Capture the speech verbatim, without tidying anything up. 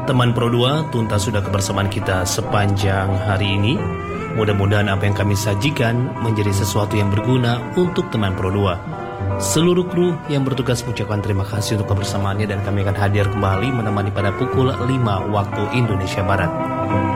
Teman Pro dua, tuntas sudah kebersamaan kita sepanjang hari ini. Mudah-mudahan apa yang kami sajikan menjadi sesuatu yang berguna untuk teman Pro dua. Seluruh kru yang bertugas mengucapkan terima kasih untuk kebersamaannya dan kami akan hadir kembali menemani pada pukul lima waktu Indonesia Barat.